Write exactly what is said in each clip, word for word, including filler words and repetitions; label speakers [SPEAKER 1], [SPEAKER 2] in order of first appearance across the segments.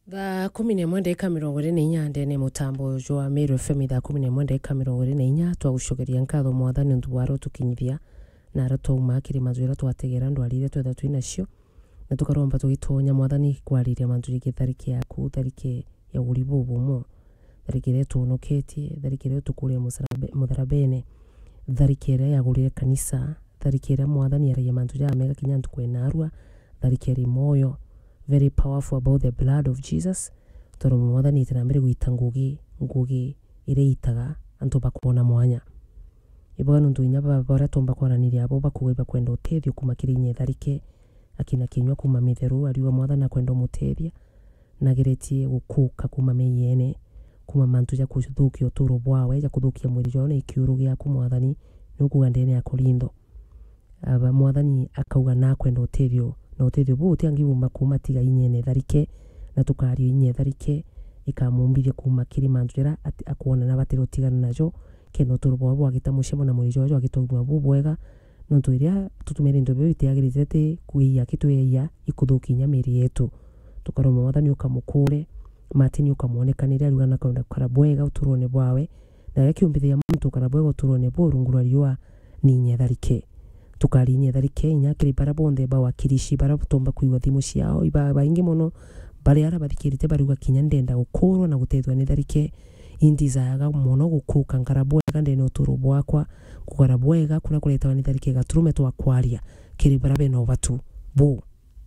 [SPEAKER 1] Thaa kumi n'imwe ndagika mirongo ine na inya ndene mutambo jwa Meru F M thaa kumi n'imwe ndagika mirongo ine na inya twagucokeria nkatho mwathani untu bwaro tukinyithia na ara twauma kiri manju ira twategera ndwarire twetha twi nacio na tukaromba tugitonya mwathani kwariria manju rigi thariki yaku thariki ya uribu bumo thariki ira tuonoketie thariki ira tukuria mutharabene thariki ira yagurire kanisa thariki ira mwathani aragia manju ja mega kinya ntukwena arua thariki ira moyo very powerful about the blood of Jesus. Toro mwathani itana mbere gwita ngugi ngugi ire itaga antu bakubona mwanya ibo nundu inya bara tomba kwaraniria abo bakuiba kwenda utethio kumakirinye tharike akina kinywa kuma mitheru ariwa mwathana kwenda mutethia nageretie gukuka kuma meyene kuma mantu ja kuthukia uturo bwawe ja kuthukia mwiri jone ikiuru giaku mwathani nukuga ndene ya Korintho aba mwathani akauga na kwenda utethio na utethio bu utiangibumba kuma tiga inyene tharike na tukario inye tharike ikamumbithia kuma kiri manjira akuona na batero tigana najo keno turbo bwa gitamushemo na muri jojo agitogwa bu bwega no tuiria tutumere ndo be itiagirite kuiya kitweya ikuthukinya miri yetu tukaroma mwathani ukamukure matini ukamuonekanira ruga na kaunda karabwega uturone bwawe na yakiumbithia muntu karabwega uturone bwo rungura riwa ninye tharike tukarinye tharike inya kiri bara bonde ba wakirishi bara butomba kuigwa thimu ciao iba baingi muno bari ara bathikirite baruga kinya ndenda gukurwo na gutethwa ni tharike indizaga muno gukuka ngarabwega ndene uturu bwakwa kugarabwega kuna kuletwa ni tharike gaturume twakwaria kiri bara beno batu bu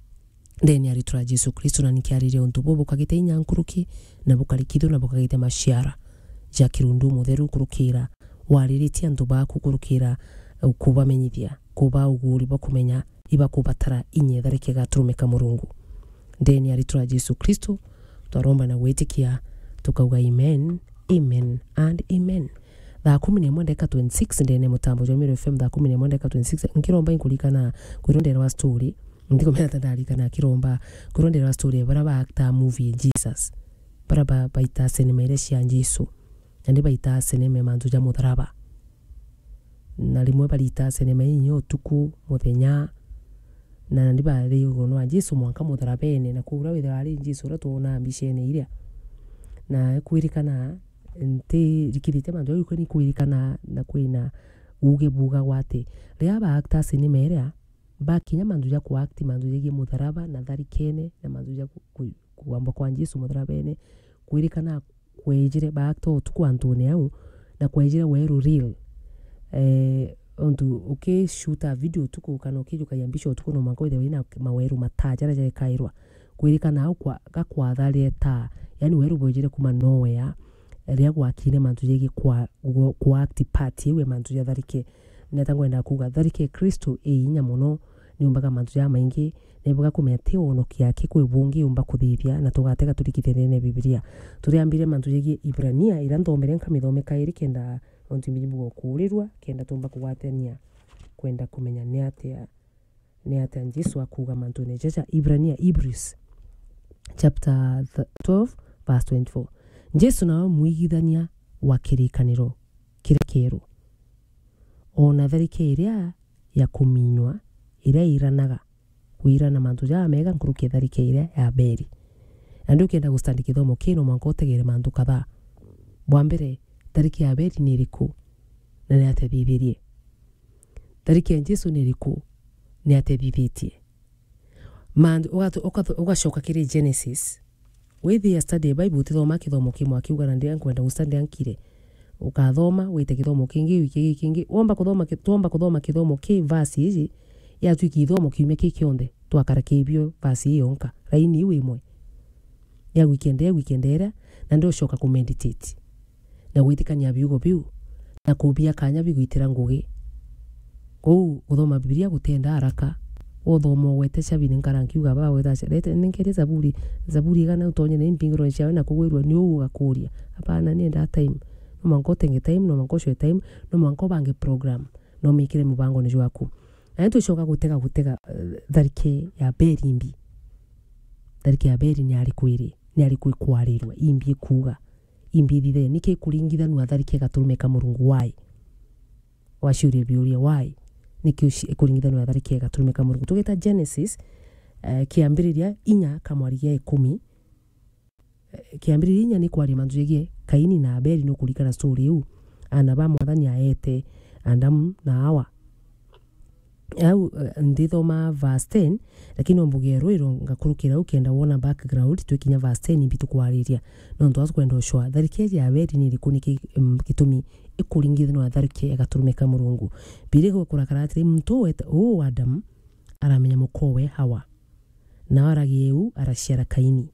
[SPEAKER 1] ndeni aritura Yesu Kristo na nikiarire untu bu bukagite inya nkuruki na bukarikitho na bukagite mashiara ja kirundu mutheru kurukira wariritie antu baku kurukira ukubamenyithia kuba uguri bakumenya iba kubatara inye tharike gaturumeka murungu ndeni aritura Yesu Kristo twaromba na gwitikia tukauga amen amen and amen. Thaa kumi n'imwe ndagika twenty-six ndene mutambo jwa Meru F M thaa kumi n'imwe ndagika twenty-six nkiromba inkulikana kwirondera wa story ndikomera tandarikana kiromba kwirondera wa story bara ba actor movie Jesus bara ba baita cinema ile cia Yesu ndi baita cinema manju ja mutharaba na rimwe barita cinema inyo tuku muthenya na ndi bari ugono wa Yesu mwanka mutharabene na kuura withira ari Yesu ra tuona mbicene iria na kwirikana nti rikirite manjo yuko ni kwirikana na kwina uge buga wate ria ba actor cinema iria bakinya manju ja ku act manju yegi mutharaba na tharikene na manju ja kuamba kwa Yesu mutharabene kwirikana kwejire ba actor tuku antone au na kwejire weru real eh ondu okay shoota video tuku kana ukijuka yambisho tuku no mango ile ina maweru matajara je kairwa kwirikana au kwa gakwatharie ta yani weru bojire kuma nowhere ria gwakire mantu yegi kwa kwa act party we mantu ya tharike netangwenda kuga tharike Kristo e inya muno ni umbaga mantu ya maingi nebuga kumete ono kiake kwe bungi umba kuthithia na tugatega turikithene Biblia turiambire mantu yegi Ibrania ira ndombere nkamithomeka iri kenda onti mbibu kuurirwa kenda tumba kuwatenia kwenda kumenya ni atia ni atia Yesu akuga mantu ne jeja Ibrania Hebrews chapter twelve verse twenty-four Yesu na muigithania wa kirikaniro kirekeru ona tharike iria ya kuminywa iria iranaga kuirana mantu ja mega nkuruke tharike iria ya beri andu kenda gustandi kithomo kino mwanko tegere mantu kadha bwambere tharike ya beri ni riku na ni atethithirie tharike ya Yesu ni riku ni atethithitie mandu ugacoka kiri Genesis withi ya study Bible tithoma kithomo kimwe akiuga na ndia kwenda gustandi ankire ukathoma wite kithomo kingi wiki kingi omba kuthoma kitomba kuthoma kithomo ki verse hizi ya twiki kithomo kiume kikionde twakara kibio verse yonka laini iwe imwe ya weekend ya weekend era na ndio shoka ku meditate na gwitikania biugo biu na kubia kanya bigwitira ngugi kou kuthoma Biblia gutenda haraka othomo wete chabine nkarankiuga ba wetha lete ninkere zaburi zaburi gana utonye ne mpingiro chawe na kugwirwa ni uga kuria hapana ni nda time no manko tenge time no manko shwe time no manko bange program no mikire mubango ni jwaku na ntu shoka gutega gutega uh, tharike ya beri mbi tharike ya beri ni ari kwiri ni ari kwikwarirwa imbi kuga imbi thithe nike kuringithanwa tharike gaturumeka murungu wai washurie biuria wai niki kuringithanwa tharike gaturumeka murungu tugeta Genesis uh, kiambiriria inya kamwari ya ikumi kiambiriria ni kwaria mantu yegie Kaini na Abeli no kulikana story iu ana ba mwathani aete Adamu na Hawa au uh, ndithoma verse ten lakini ombuge rwiro ngakurukira ukenda wona background twikinya verse ten bitu kwariria no ndo atkwenda ushwa tharike ya Abeli ni likuniki um, gitumi ikuringithio no tharike agaturumeka Murungu biri gukura karatiri muntu weta o Adam aramenya mukowe Hawa na aragieu arashara Kaini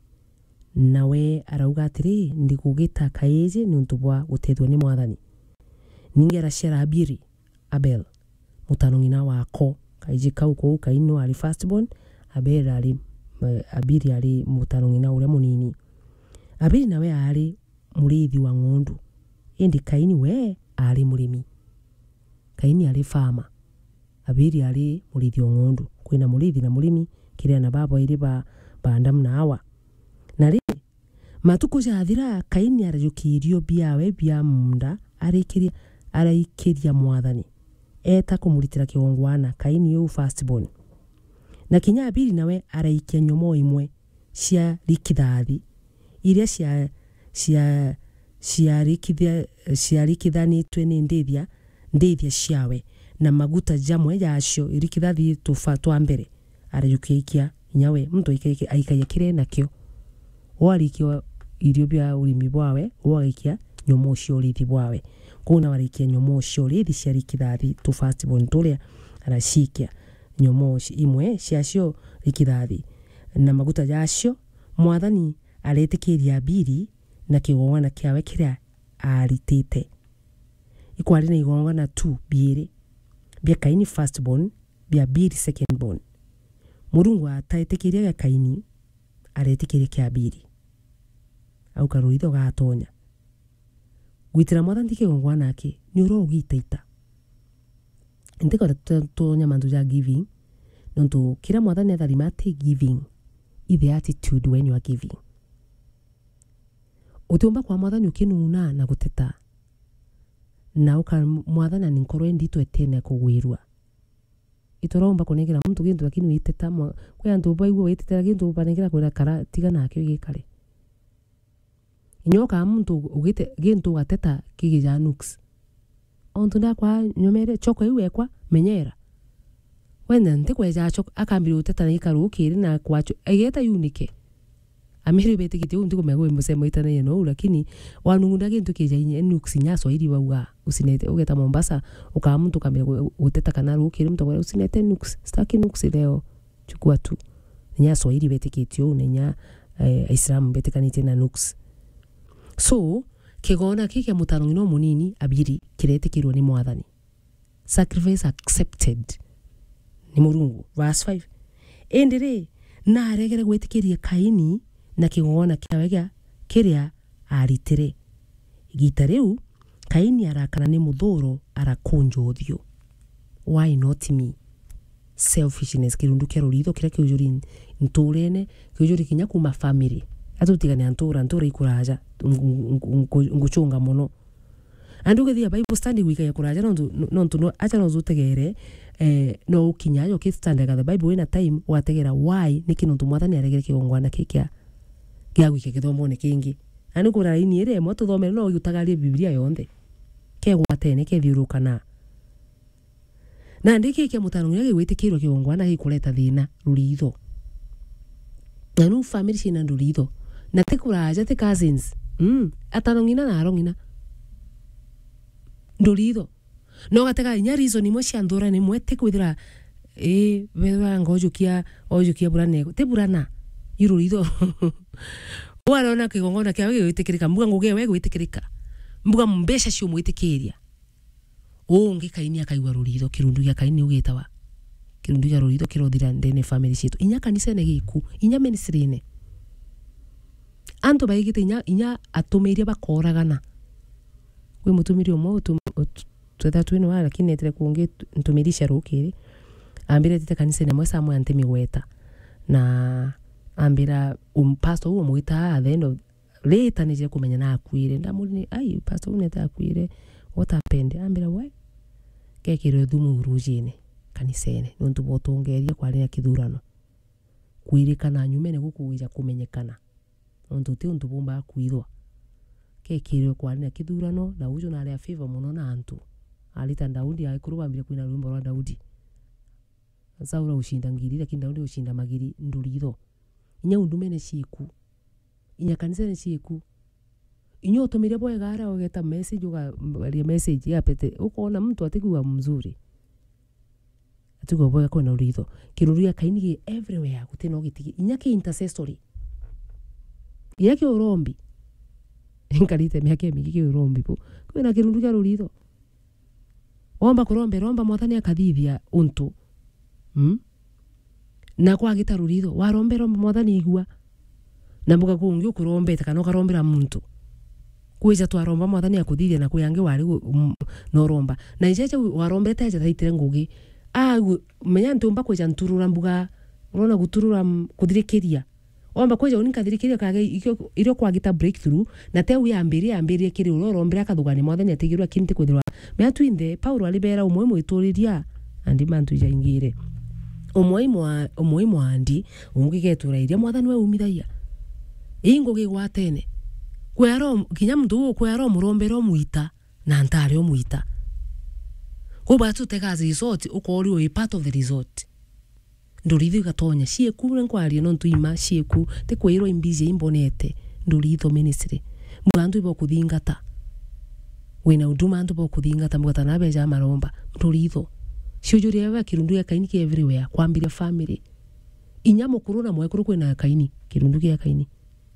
[SPEAKER 1] nawe arauga atiri ndigugita Kaiji ni untu bwa gutethwo ni mwathani ninge arashara Abiri Abel mutano ngina wako Kaiji kau ko Kaini ali firstborn Abel ali Abiri ali mutano ngina ule munini Abiri nawe ali murithi wa ngondu indi Kaini we ali murimi Kaini ali farmer Abiri ali murithi wa ngondu kwina murithi na murimi kiria na baba iri ba Adamu na Hawa na ri matuko jathira Kaini arajukirio biawe bia munda arikiria araikiria mwathani eta kumuritira kiongwana Kaini yu firstborn na kinya Abiri nawe araikia nyomo imwe cia rikithathi iria cia cia cia rikithia cia rikithanitwe ni ndithia ndithia ciawe na maguta jamwe yacio rikithathi tufa twa mbere arajukiikia nyawe mtu aikaia kire nakio warikio irio bia urimi bwawe warikia nyomo cio rithi bwawe kuna warikia nyomo cio rithi cia rikithathi tu firstborn turia arashikia nyomo imwe ciacio rikithathi na maguta yacio mwathani aretikiria Abiri na kigongana kiawe kiria aritite ikwari na igongana tu biiri bia Kaini firstborn bia Abiri secondborn Murungu ataitikiria Kaini aretikiria kia Abiri au karuitho gatonya gwitira mwathani kigongwana ake ni urogitaita ndiko tonya mandu ja giving nonto kira mwathani atharima ati giving is the attitude when you are giving utumba kwa mwathani ukinuna na guteta na uka mwathani ni nkoro ndito etene kugwirwa itoromba kunengera muntu gintu lakini witeta kwa antu baigwo witeta gintu banengera kwira kara tiga nakyo gikare inyoka muntu ugite gintu gateta kigija nuks onto nda kwa nyomere choko iwe kwa menyera wenda ntikweja choko akambira uteta na ikaru ukiri na kwacho ageta unike amiri bete gite untu kumego musemo itana yeno lakini wanungunda gintu kija inye nuks nyaso iri bauga usinete ugeta Mombasa uka muntu kambira uteta kana ukiri muntu kwa usinete nuks staki nuks leo chukua tu nyaso iri bete kitio nenya eh, Islam bete kanite na nuks so kigona kike mutano ngino munini Abiri kiretikirwo ni mwathani sacrifice accepted ni Murungu verse five endere na aregere gwetikiria Kaini na kigona kiawega kiria aritire igita riu Kaini arakana ni muthuro arakunjothio why not me selfishness kirundu kero ritho kira kiujuri nturene kiujuri kinya kuma family atutigane antura ntura ikuraja nguchunga muno andu gethia Bible study wika ya kuraja no no no acha no zutegere eh no ukinya yo kistande ga the Bible ina time wategera why niki no tumwathani aregere kigongwana kikia gya wike kithomo ne kingi anu kura ini ere mo tuthome no yutagarie Biblia yonthe ke gwatene ke thiurukana na ndiki ke mutano ngege witikirwo kigongwana gikureta thina ruritho na nu family cina ruritho na tekuraja te cousins mm atano ngina na arongina ndurido no gatega nya reason imwe cia ndura ni mwete kwithira eh wera ngojukia ojukia burane te burana irurido warona kigongona kia wewe witikirika mbuga nguge wewe witikirika mbuga mbesha cio mwitikiria ungi Kaini akaigwa rurido kirundu gia Kaini ugitawa kirundu gia rurido kirothira ndene family citu inya kanisa ne giku inya ministry ne anto baigite inya inya atumiria bakoragana we mutumiri omo twetha twino wala lakini etere kuonge ntumirisha rukiri ambira tete kanisa ne mwesa amwe antemi gweta na ambira um pastor uwo mwita at the end of later nije kumenya na akwire ndamuri ai pastor uneta akwire what happened ambira we kekiro thumu urujine kanisene nontu botongeria kwari na kithurano kwirikana nyume ne gukuija kumenyekana onto te onto bomba kuithwa ke kire kwa ni kithurano na ujo na ale favor muno na antu alita Daudi aikurubambire kuina rwimbo rwa Daudi Saula ushinda ngiri lakini Daudi ushinda magiri nduritho inya undumene ciiku inya kanisa ne ciiku inyo utumire bwegara ugeta message ugaria message ya pete ukona mtu atigua mzuri atugo boya kwa na uritho kiruria kaini everywhere gutino gitigi inya ki intercessory yake urombi inkalite miake mingi ki urombi po kwina kiruria uritho omba kurombe romba mwathani akathithia untu hmm? na kwa gitaruritho warombe romba mwathani igua na mbuga kungi ukurombete kana ukarombera muntu kwija twaromba mwathani akuthithia na kuyange wari um, no romba na ijeje warombete aje thaitire ngugi ah menya ntumba kwija nturura mbuga urona guturura kuthirikiria omba kwija unika thirikiria kage irio kwa gita breakthrough na te uyambiria ambiria kiri urorombera kathugani mwathani atigirwa kinti kwithirwa me atwinde Paulo alibera umwe mwituriria andi mantu jaingire umwe imwa umwe imwandi ungigetura iria mwathani we umithaia ingo gigwatene kwero kinya mtu kwero murombero muita na ntare omuita kuba tutekazi resort ukori we part of the resort ndurithi gatonya cieku nkwari no ntuima cieku te kwiro imbizi imbonete nduritho ministry mwandu ibo kuthingata wina uduma andu bo kuthingata mugata na beja maromba nduritho ciujuria wa kirundu ya kaini ki everywhere kwambire family inya mukuru na mwekuru kwina kaini kirundu ya kaini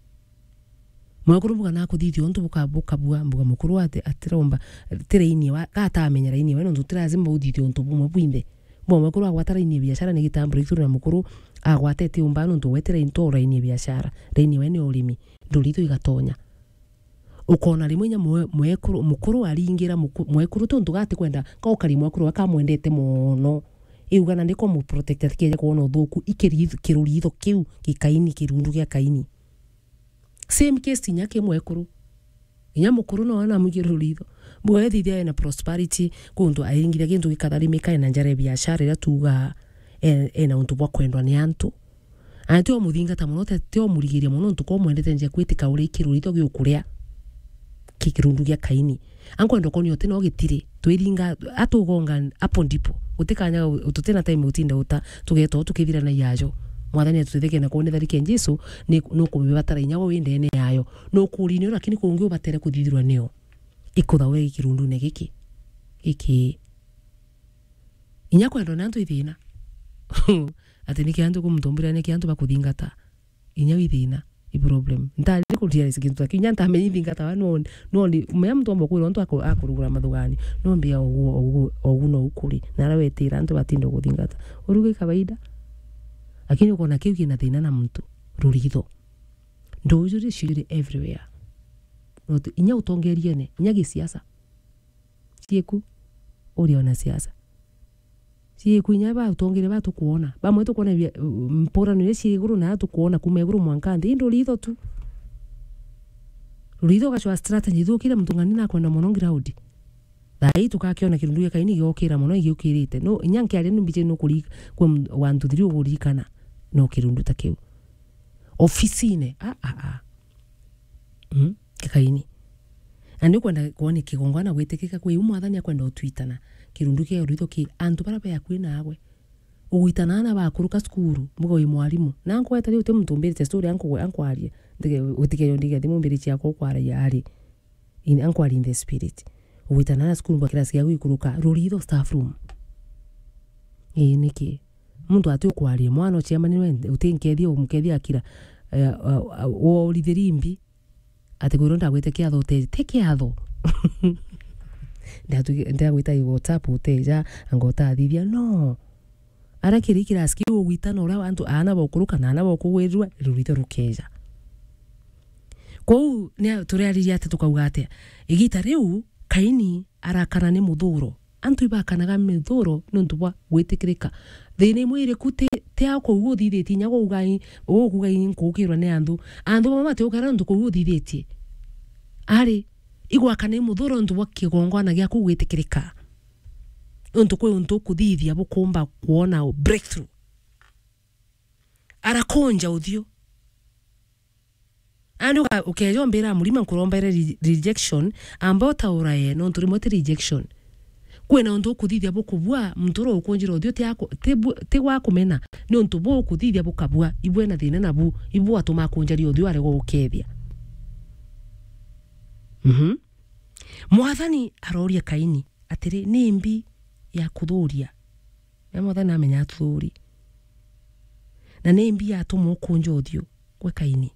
[SPEAKER 1] mwekuru mbuga na kuthithio onto bukabuka bua mbuga mukuru ate atiromba tireini wa kata amenyera ini wena ndutira zimba uthithio onto bumwe bwinde bo mwekuru agwatara ini biashara ni gitambo ikuru na mukuru agwatete umbano ndo wetera intora ini biashara reini wene urimi ndurito igatonya ukona rimwe nya mwekuru mukuru aringira mwekuru tonto gate kwenda ka ukari mwekuru akamwendete muno iugana ndiko mu protected kije kuona uthuku ikirithi kiruritho kiu gikaini kirundu gya kaini same case nyake mwekuru inya mukuru no ana mugiruritho bwethi dia na prosperity kundu aingira kintu gikatharimika na njare biashara ira tuga ena untu bwa kwendwa ni antu antu omuthingata muno te omurigiria muno ntu ko mwendete nje kwitika uri kiruritho giukuria kikirundu gya kaini ankwenda konyo teno gitire twiringa atugonga apo ndipo utikanya ututena time utinda uta tugeto tukithira na yajo mwathani atutetheke na kuone tharike Jesu ni no kubibatara inyago windene yayo no kurini lakini kungi ubatere kuthithirwa neo ikutha we kirundu ne giki iki inyako ndo nantu ithina ati ni kiantu kumtombura ne kiantu bakuthingata inyawi ithina i problem ndali kutia sikintu kinya ntamenyi thingata wano no ni me mtu ambo kwiro ntu akurugura mathugani no mbia ogu ogu no ukuri na rawetira ntu batindo kuthingata uruge kawaida lakini uko na kiu kina thina na mtu ruritho ndojuri shiri everywhere no inya utongerie ne inya gisiasa cieku uri ona siasa cieku inya ba utongere ba tukuona ba mwetu kuona mpora no yesi guru na tukuona kumeguru mwankandi ndo ritho tu ruritho gachwa strategy thukira mtungani na kwenda mono ground dai tukakiona kirundu ya kaini giokira mono igiukirite no inya nkiari no mbije no kuri kwa wantu thiri ugurikana no kirundu takiu ofisine a a a mm kaini andi kwenda kuona kigongwana gwitikika kwi umwathani akwenda utwitana kirundu kia ruritho ki antu baraba ya kwina agwe ugwitana na bakuruka skuru mugo imwalimu nanko wetari uti mtumbirite story anko anko arie ndege utike ndege thimu mbiri cia ko kwara yari in anko ali in the spirit ugwitana na skuru bakira cia gwikuruka ruritho staff room e niki muntu ati ukwarie mwana cia manini utinkethia umkethia akira o lithirimbi ati kuronda gwite kiatho te te kiatho ndatu ndagwita i WhatsApp uteja angota thithia no ara kirikira ski ugwitana ura antu ana bokuruka na ana bokugwirwa ruritho rukeja kou ne turiariria ati tukauga ati igita riu kaini arakana ni muthuro antu ibakanaga mithuro nuntu bwa gwitikirika thini mwire kute te ako uguthithiti nyago ugai ugugai nkukirwa ne andu andu mama te ukara ndu kuguthithiti ari igwakana ni muthuro ndu bwa kigongwana gya kugwitikirika ntu kwe ntu kuthithia bukumba kuona breakthrough arakonja uthio andi ukejo mbira mulima nkurombere rejection ambao tauraye no nturimote rejection kwena ndo kuthithia bukubwa mturo ukonjira uthio ti yako ti wa kumena ni untu bo kuthithia bukabwa ibwe na thina nabu ibu atuma kunjari uthio arego ukethia mhm mwathani aroria Kaini atiri ni mbi ya kuthuria ya mwathani amenya athuri na ni mbi ya tumu kunjo uthio kwe Kaini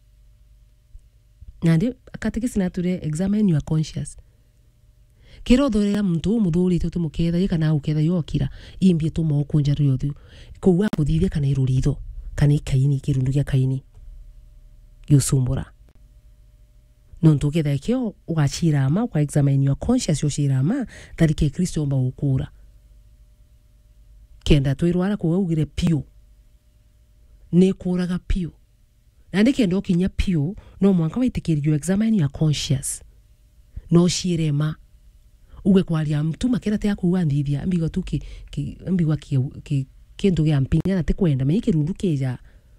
[SPEAKER 1] nandi akatikisi nature examine your conscience kiro thorera muntu muthuri tutu muketha yikana uketha yokira imbi tumu kunja riothio kuwa kuthithia kana iruritho kana Kaini kirundu kia Kaini yusumbura nontu ketha kio ugachirama kwa examine your conscience yoshirama tarike Kristo mba ukura kenda twirwara kuwe ugire pio ne kuraga pio nandi kenda okinya pio no mwanka waitikirio examine your conscience no shirema uge kwaria mtu makera te akuwa ndithia ambigo tuki ambigo ki kindu gya mpinga na te kwenda me kirundu keja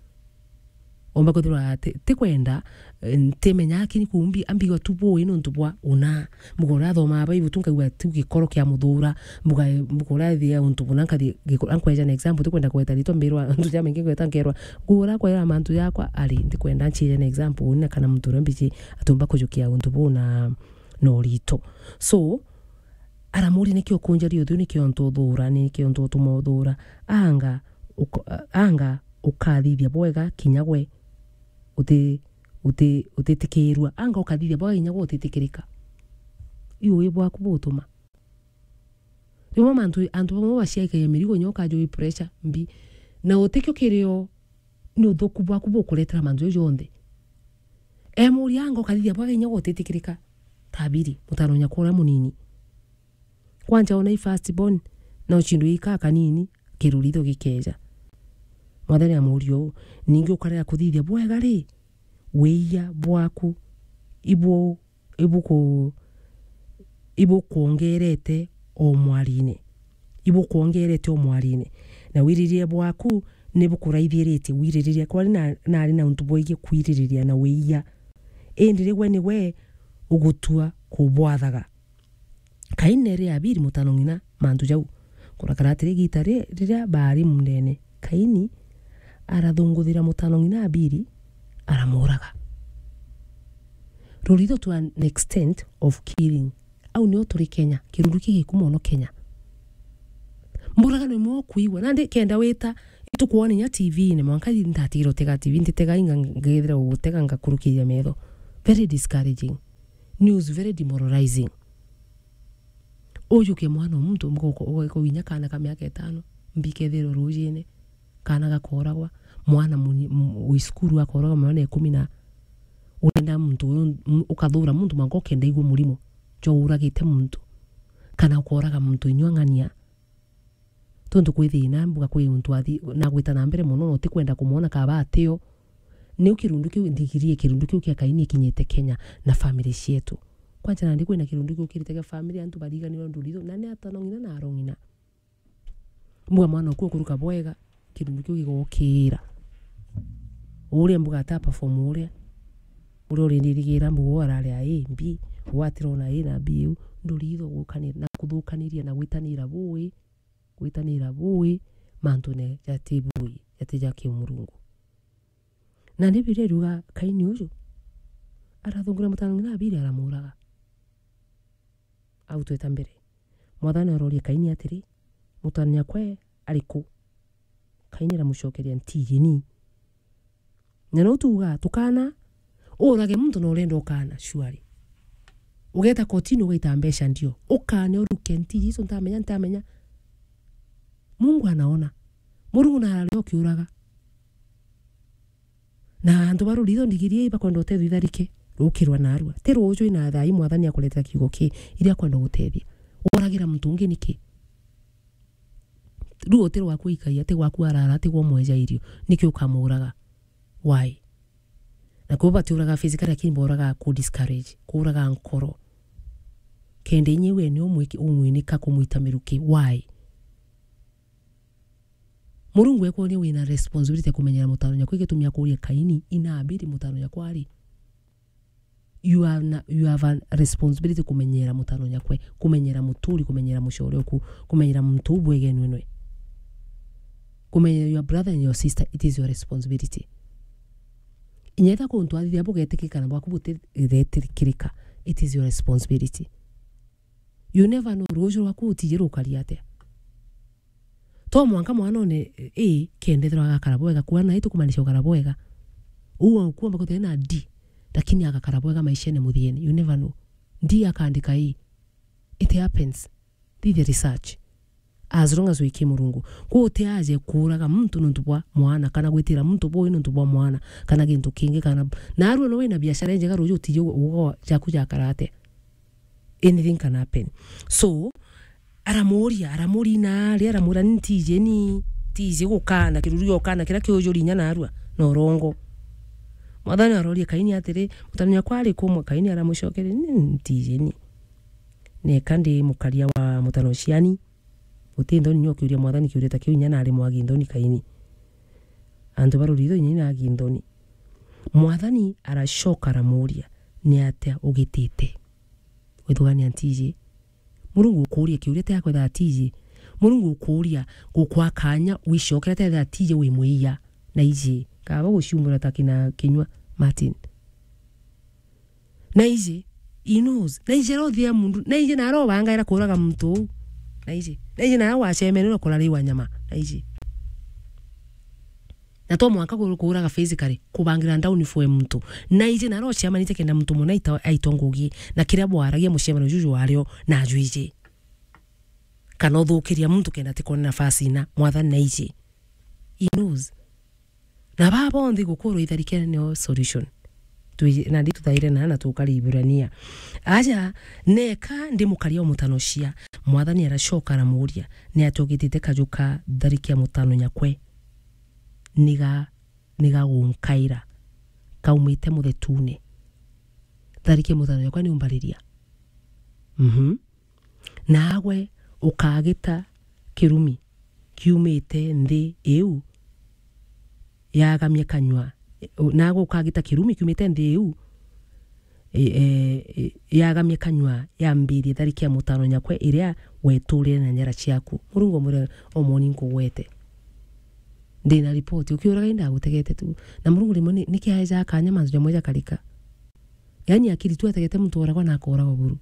[SPEAKER 1] omba kuthura te kwenda ntemenya kini kumbi ambigo tubo ino ntubwa una mugora thoma aba ibutunga gwa tugikoro kya muthura muga mugora thia untubuna nkathi ankweja na example tukwenda kweta rito mbirwa ntuja mengi kweta ngerwa gura kwa ya mantu yakwa ali ndikwenda nchire na example una kana muthura mbichi atumba kujukia untubuna no rito so aramuri nikyo kunjari uthio nikyo ntuthura nikyo ntutumothura anga uka, anga ukathithia bwega kinyagwe uti uti utitikirwa anga ukathithia bwega kinyagwe utitikirika iwe bwaku butuma rimo mantu antu bamwe bashiaka yemirigo nyoka jo pressure mbi na utikyo kirio ni uthuku bwaku bukuletera mantu yonde emuri anga ukathithia bwega kinyagwe utitikirika tabiri mutaronya kura munini kwanja ona first born na uchindu ikaka nini kiruritho gikeja mwathani amurio ningi ukarera kuthithia bwega ri weiya bwaku ibu ibuko ibu kuongerete o mwarine ibu kuongerete o mwarine na wiririe bwaku ne bukuraithirite wiririria kwari na nari na untu boige kwiririria na weiya endire gwe ni we ugutua kubwathaga Kaini ri abiri mutano ngina mantu jau kurakara tiri gitare riria bari mundene Kaini arathunguthira mutano ngina abiri aramuraga rurido to an extent of killing au ni oturi Kenya kirundu kiki kumono Kenya muraga ni mo kuiwa nandi kenda weta itukuona nya T V ni mwanka ndatiro tega T V ntitega inga ngethira ugutega ngakurukiria metho very discouraging news very demoralizing ojo ke mwana muntu mgoko ogo winya kana ka miaka itano mbikethero rujine kana gakoragwa mwana wiskuru akoragwa mwana kumi na wenda muntu ukathura muntu mango kenda igwo murimo jo uragite muntu kana ukoraga muntu inywangania tondu kwithina mbuga kwi muntu athi na gwita na mbere muno ti kwenda kumuona ka batio ni ukirundu kiu ndigirie kirundu kiu kia Kaini kinyete Kenya na family cietu kwanja nandi kwina kirundu kiu kiritega family antu bariganirwo ndurido na ne atano ngina na arongina mbuga mwana ku kuruka bwega kirundu kiu gigokira uri mbuga ta perform uri uri uri ndirigira mbuga arare ai mbi watirona ina biu ndurido gukanira na kuthukaniria na gwitanira bui gwitanira bui mantune yatibui yatija kiumurungu na ndibire ruga Kaini uju arathungura mutano ngina abiri aramuraga au tweta mbere mwathani aroria Kaini atiri mutano yakwe ariku Kaini aramucokeria ntijini na no tuga tukana urage muntu no rendo ukana shwari ugeta kotini ugaita mbesha ndio ukane uruke ntiji iso ntamenya ntamenya Mungu anaona Mungu na arario kiuraga na andu barurido ndigirie bakwenda utethi tharike rukirwa narua te rojo ina thai mwathani akuleta kiugo ki iria kwenda gutethia uragira muntu ungi niki ruo te rwa kuikaia te gwaku arara te gwo mweja irio niki ukamuraga why na kuba tiuraga physical lakini boraga ku discourage kuraga nkoro kende nyewe ni umwiki umwinika kumuita miruki why Murungu eko ni wina responsibility kumenyera mutano nyako igetumia kuria Kaini ina abiri mutano nyako ari you are na, you have a responsibility kumenyera mutano nyakwe, kumenyera muturi, kumenyera mushore ku, kumenyera mtu bwege nwenwe. Kumenyera your brother and your sister, it is your responsibility. Inyeta ko ntu athia bugetekeka na bwakubuti iretikirika, it is your responsibility. You never know rojo waku utijero kaliate. To mwanka mwana ne e kendethera gakaraboega kuana hitu kumanisha gakaraboega. Uwa kuamba ko tena d lakini agakaraboega maishene muthieni. You never know. Ndi akaandika hii. It happens. Did the research. As long as we came Murungu. Ko teaje kuraga muntu ntubwa mwana kana gwitira muntu boy ntubwa mwana kana gintu kingi kana naru no wina biashara nje garojo tiyo ugo jaku jakarate. Anything can happen. So aramoria aramori na ri aramura ntije ni tije gukana kiruri okana kira kyojori nya narua no rongo. Mwathani aroria kaini atiri mutanya kwari kumwe kaini aramushokere ntije ni. Ne kandi mukaria wa mutano ciani utindo nyo kiuria mwathani kiureta kiu nya nari mwagindoni kaini. Andu barurido nya na gindoni. Mwathani arashoka aramoria ni atia ugitite. Wethugani antije Murungu ukuria kiurete yakwe tha atije Murungu ukuria gukwa kanya wishokera tha atije we muiya na ije kaba gushumura takina kinywa Martin na ije he knows na ije ro thia mundu na ije na ro bangaira kuraga muntu na ije na ije na wachemene no kulari wa nyama na ije na to mwaka kuraga physically kubangira down for muntu na ije na ro chema nite kenda muntu mona ita aitongogi na kiria bwaragia mushemano juju wario na ajuije kana thukiria muntu kenda tikona nafasi na mwathani na ije he knows na baba ndi gukuru itharikene no solution tu na ndi tuthaire na na tukariburania aja neka ndi mukaria mutanoshia mwathani arashoka aramuria ni atogitite kajuka tharikia mutano nyakwe niga niga gunkaira kaumite muthetune tharikia mutano nyakwe ni umbariria mhm nawe ukagita kirumi kiumite ndi eu yagamye kanywa nago ukagita kirumi kiumite ndi eu e, e, yagamye kanywa yambiri tharikia mutano nyakwe iria weturire na nyara ciaku Murungu mure omoni nko wete ndina report ukiuraga inda gutegete tu na Murungu limoni nikiaja kanya manzo moja kalika yani akili tu ategete mtu oragwa na akora buru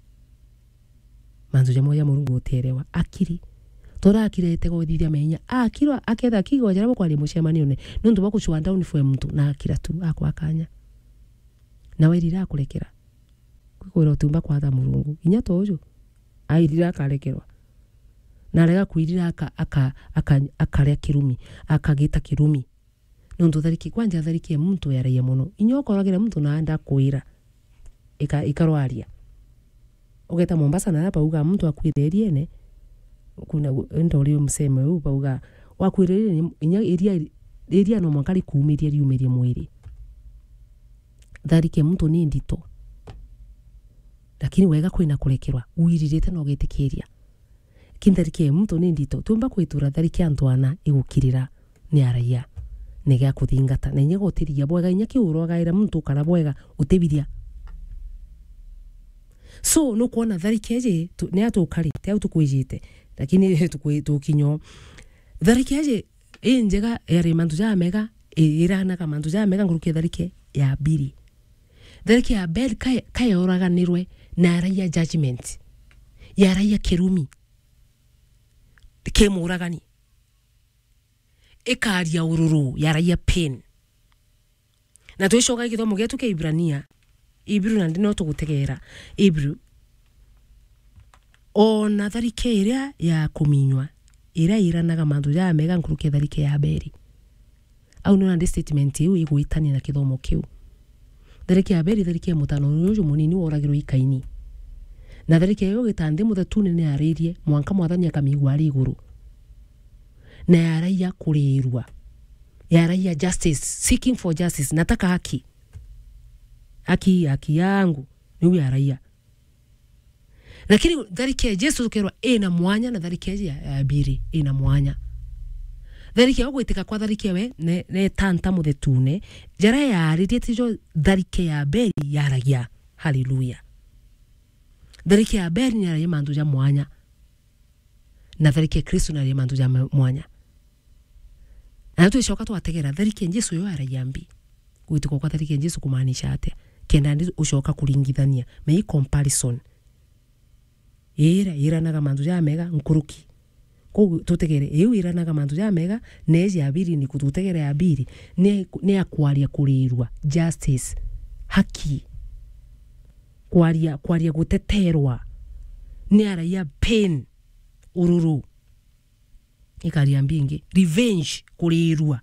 [SPEAKER 1] manzo moja Murungu uterewa akili tora akirete gothithia menya akirwa aketha kigo jarabo kwali mushemani one nundu bakuchwa down for mtu na akira tu akwa kanya na werira kurekera kwikora tumba kwa tha Murungu inya tojo airira karekerwa na rega kuirira aka aka aka akaria kirumi akagita kirumi nundu thariki kwanja thariki muntu yaraye muno inyokoragira muntu na anda kuira ika ikarwaria ugeta Mombasa na hapa uga muntu akwirerie ne kuna ndo rio mseme uba uga wakwirerie inya iria iria no mwakali kuumiria riumirie mwiri thariki muntu ni ndito lakini wega kwina kurekerwa uiririte no getikiria kindarike muntu ni ndito tumba kwitura thariki antwana igukirira ni araia nega kuthingata na nyego tiria bwega inya kiurogaira muntu kana bwega utebiria so no kuona thariki eje ni atukari te utukwijite lakini tukinyo thariki eje injega yari mantu ja mega irana kama mantu ja mega nguruke thariki ya biri thariki ya bed kai kai oraganirwe na araia judgment ya araia kirumi kemuragani ekaria ururu yaraia pain na twishoka githomo getu ke Ibrania Ibru na ndino tugutegera Ibru ona tharike iria ya kuminywa ira iranaga mandu ya mega nkuruke tharike ya beri au no ndi statement yu iguitani na kithomo kiu tharike ya beri tharike mutano uyu munini woragiro ikaini na tharike yo gitande muthetune ne aririe mwanka mwathani akamigwa ari iguru na yaraia kurirwa yaraia justice seeking for justice nataka haki haki haki yangu ni yaraia lakini tharike Yesu tukerwa ina mwanya na tharike ya biri ina mwanya tharike yo gwitika kwa tharike we ne ne tanta muthetune jara ya aririe tijo tharike ya beri yaraia hallelujah thariki ya Abeli ni aragia mantu ja mwanya na thariki ya Kristo ni aragia mantu ja mwanya na tu ishoka twategera thariki ya Jesu yo aragia mbi gwituko kwa thariki ya Jesu kumaanisha ate kenda ndi ushoka kuringithania me comparison ira ira naga mantu ja mega nkuruki ko tutegere iyo ira naga mantu ja mega nezi abiri ni kututegere abiri ne ne akwaria kurirwa justice haki kwaria kwaria guteterwa ni araia pain ururu ikaria mbingi revenge kurirwa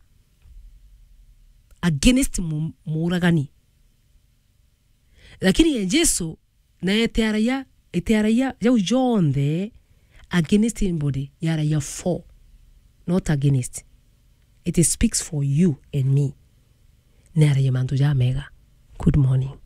[SPEAKER 1] against muragani lakini ya Jesu na etiaraia etiaraia jau jonde against anybody yaraia for not against it speaks for you and me naraia mantu ja mega. Good morning.